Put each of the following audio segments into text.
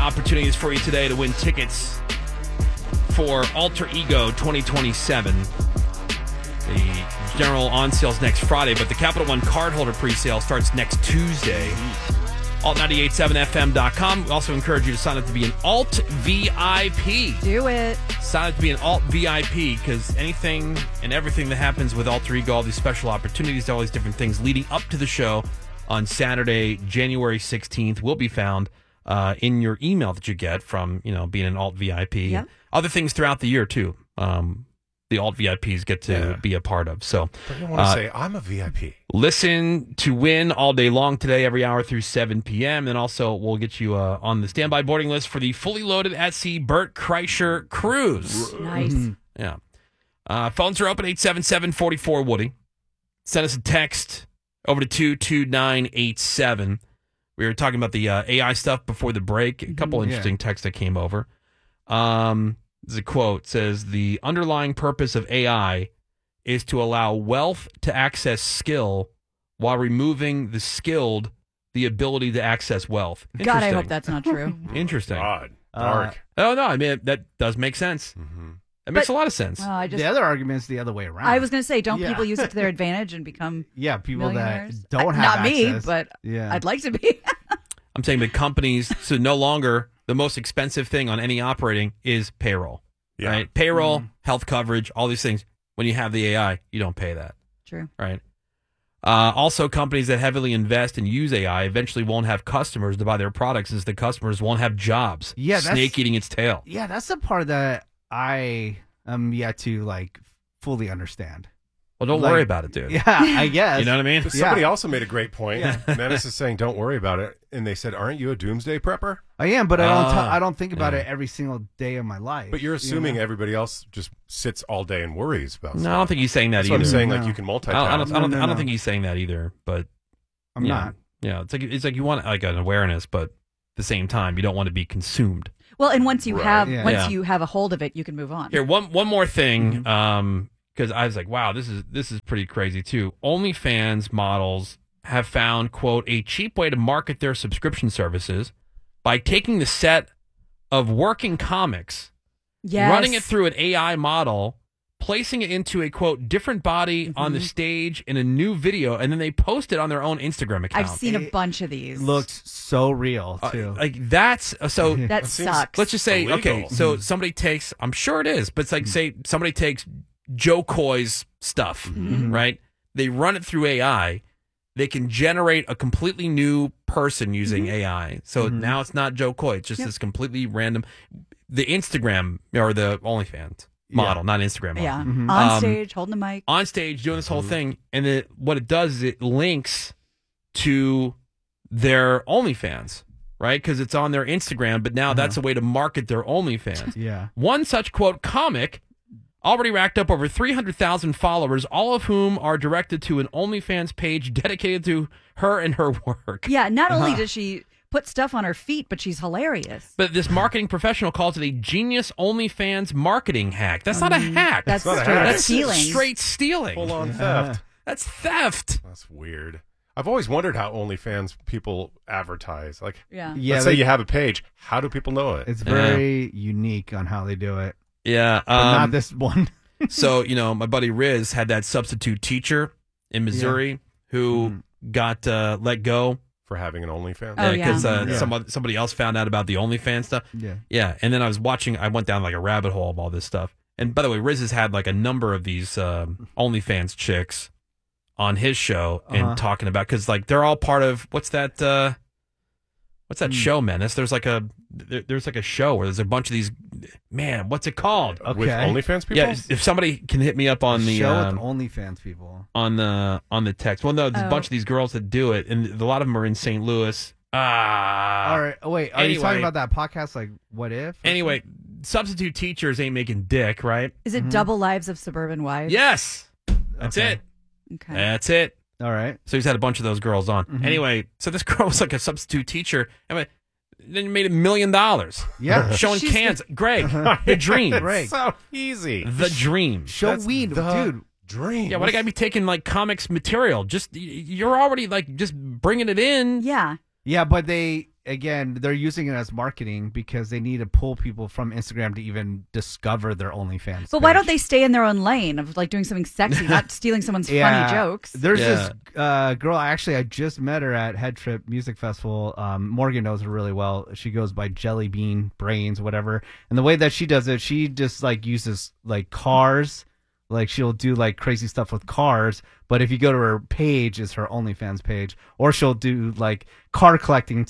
opportunities for you today to win tickets for Alter Ego 2027. The general on sale's next Friday, but the Capital One cardholder pre-sale starts next Tuesday. Alt987fm.com. We also encourage you to sign up to be an Alt VIP. Do it. Sign up to be an Alt VIP because anything and everything that happens with Alter Ego, all these special opportunities, all these different things leading up to the show on Saturday, January 16th, will be found in your email that you get from, being an Alt VIP. Yep. Other things throughout the year, too. The Alt VIPs get to be a part of. So, but you want to say, I'm a VIP. Listen to win all day long today, every hour through 7 p.m. And also, we'll get you on the standby boarding list for the fully loaded at sea Bert Kreischer cruise. Nice. Yeah. Phones are open, 877-44-WOODY. Send us a text over to 22987. We were talking about the AI stuff before the break. A couple interesting texts that came over. There's a quote. It says, the underlying purpose of AI is to allow wealth to access skill while removing the skilled the ability to access wealth. God, I hope that's not true. Interesting. God, dark. Oh, no, I mean, that does make sense. Mm-hmm. It makes a lot of sense. The other argument's the other way around. I was going to say, don't people use it to their advantage and become people millionaires? that don't have not access. me, but I'd like to be. I'm saying that companies, so no longer the most expensive thing on any operating is payroll. Yeah. Right? Payroll, health coverage, all these things. When you have the AI, you don't pay that. True. Right? Also, companies that heavily invest and use AI eventually won't have customers to buy their products, as the customers won't have jobs. Yeah, snake eating its tail. Yeah, that's the part that I am yet to fully understand. Well, don't worry about it, dude. Yeah, I guess. You know what I mean? Somebody also made a great point. Menace is saying, don't worry about it. And they said, aren't you a doomsday prepper? I am, but I don't think about it every single day of my life. But you're assuming everybody else just sits all day and worries about stuff. No, I don't think he's saying that That's either. What I'm saying, you can multitask. I don't think he's saying that either. But I'm not. Yeah, it's like you want an awareness, but at the same time, you don't want to be consumed. Well, and once you have a hold of it, you can move on. Here, one more thing, because I was like, wow, this is pretty crazy too. OnlyFans models have found, quote, a cheap way to market their subscription services by taking the set of working comics, running it through an AI model, placing it into a, quote, different body on the stage in a new video, and then they post it on their own Instagram account. I've seen a bunch of these. Looks so real, too. That's so. That sucks. Let's just say, illegal. okay, so somebody takes, I'm sure it is, but it's like, say somebody takes Joe Coy's stuff, right? They run it through AI. They can generate a completely new person using AI. So now it's not Joe Coy. It's just this completely random. The Instagram or the OnlyFans model, not Instagram model. Yeah. On stage, holding the mic. On stage, doing this whole thing. And what it does is it links to their OnlyFans, right? Because it's on their Instagram, but now that's a way to market their OnlyFans. Yeah. One such, quote, comic already racked up over 300,000 followers, all of whom are directed to an OnlyFans page dedicated to her and her work. Yeah, not only does she put stuff on her feet, but she's hilarious. But this marketing professional calls it a genius OnlyFans marketing hack. That's not a hack. That's not a straight hack. up That's stealing. straight stealing. Full-on theft. That's theft. That's weird. I've always wondered how OnlyFans people advertise. Yeah. Let's say you have a page. How do people know it? It's very unique on how they do it. Yeah. But not this one. So, my buddy Riz had that substitute teacher in Missouri who got let go. For having an OnlyFans? Oh, Because somebody else found out about the OnlyFans stuff. Yeah. Yeah. And then I went down a rabbit hole of all this stuff. And by the way, Riz has had a number of these OnlyFans chicks on his show and talking about, because they're all part of, what's that show, Menace? There's there's a show where there's a bunch of these, man, what's it called? Okay. With OnlyFans people? Yeah, if somebody can hit me up on the show with OnlyFans people on the text. Well, no, there's a bunch of these girls that do it, and a lot of them are in St. Louis. All right. Wait, are you talking about that podcast, What If? Anyway, substitute teachers ain't making dick, right? Is it Double Lives of Suburban Wives? Yes. That's it. Okay. That's it. All right. So he's had a bunch of those girls on. Anyway, so this girl was a substitute teacher. Then you made $1 million. Yeah. Showing cans. Greg, the dream. Greg. So easy. The dream. Show That's weed, the dude. Dream. Yeah, why do I gotta be taking comics material? Just you're already just bringing it in. Yeah. Yeah, but again, they're using it as marketing because they need to pull people from Instagram to even discover their OnlyFans. But why don't page. they stay in their own lane of like doing something sexy, not stealing someone's funny jokes? There's this girl. I just met her at Head Trip Music Festival. Morgan knows her really well. She goes by Jelly Bean Brains, whatever. And the way that she does it, she just like uses like cars. Like she'll do like crazy stuff with cars, but if you go to her page, is her OnlyFans page, or she'll do like card collecting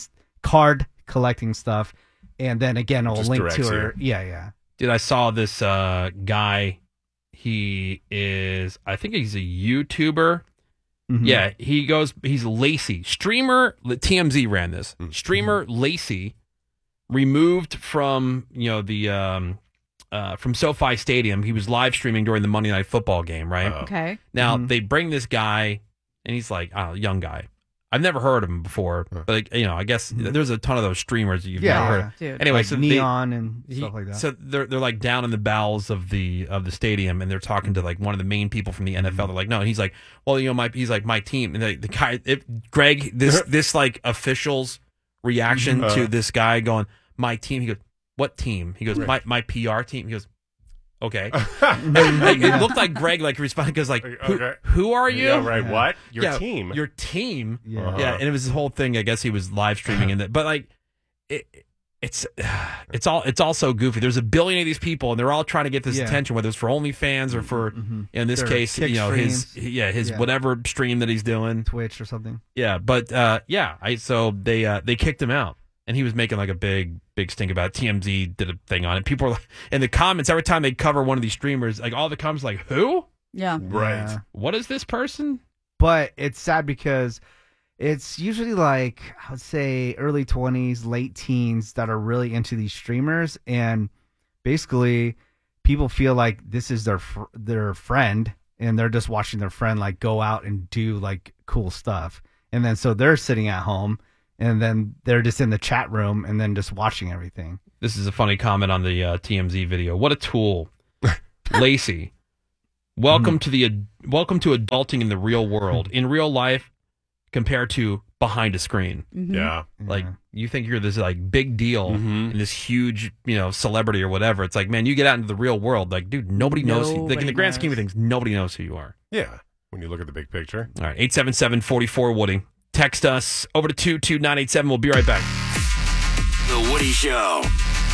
stuff, and then again it'll Just link to directs her. you. Yeah. Dude, I saw this guy. He is, I think he's a YouTuber. Mhm. Yeah, he's Lacey. Streamer, TMZ ran this. Streamer Lacey removed from, from SoFi Stadium. He was live streaming during the Monday Night Football game, right? Okay. Now, they bring this guy, and he's like, I don't know, young guy. I've never heard of him before, but I guess there's a ton of those streamers that you've never heard of. Dude. Anyway, Like so Neon and stuff like that. So they're like down in the bowels of the stadium, and they're talking to like one of the main people from the NFL. They're like, no, and he's like, well, my team, and the guy, Greg, this like official's reaction to this guy going, my team. He goes, what team? He goes, my PR team. He goes, okay. It looked like Greg like responded because like, who are you? Yeah, right. What? Your team. Your team. Yeah. Yeah, and it was this whole thing. I guess he was live streaming in that, but like, it's all so goofy. There's a billion of these people, and they're all trying to get this attention, whether it's for OnlyFans or for, in this Their case, Kick his streams. whatever stream that he's doing, Twitch or something. Yeah, but so they kicked him out, and he was making like a big stink about it. TMZ did a thing on it. People are like, in the comments every time they cover one of these streamers, like all the comments like, who? Yeah. Right. Yeah. What is this person? But it's sad because it's usually like, I would say early 20s, late teens that are really into these streamers. And basically people feel like this is their friend, and they're just watching their friend like go out and do like cool stuff. And then so they're sitting at home, and then they're just in the chat room and then just watching everything. This is a funny comment on the TMZ video. What a tool. Lacey. Welcome to adulting in the real world. In real life, compared to behind a screen. Yeah. Like, you think you're this like big deal and this huge, celebrity or whatever. It's like, man, you get out into the real world. Like, dude, nobody knows. Like, in the grand scheme of things, nobody knows who you are. Yeah. When you look at the big picture. All right. 877-44-WOODY. Text us over to 22987. We'll be right back. The Woody Show.